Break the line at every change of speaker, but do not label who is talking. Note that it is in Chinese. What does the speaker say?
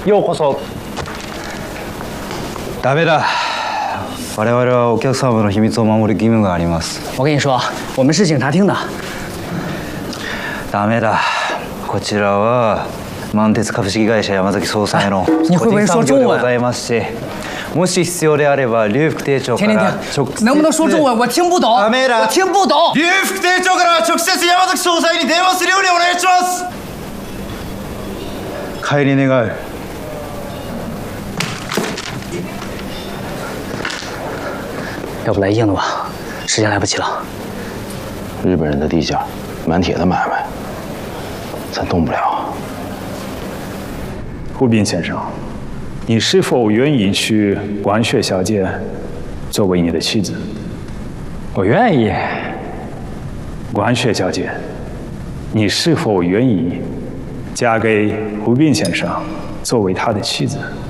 ようこそ。ダメだ。我々はお客様の秘密を守る義務があります。
我跟你说，我们是警察厅的。
ダメだ。こちらは満鉄株式会社山崎総裁の
個人産業でご
ざいますし。もし必要であれば劉副隊長から直接
能不能说中文？我听不懂。
ダメだ。
我听不懂。
劉副隊長から直接山崎総裁に電話するようにお願いします。帰り願う。
要不来硬的吧，时间来不及了。
日本人的地价，满铁的买卖，咱动不了。
胡斌先生，你是否愿意娶管雪小姐作为你的妻子？
我愿意。
管雪小姐，你是否愿意嫁给胡斌先生作为他的妻子？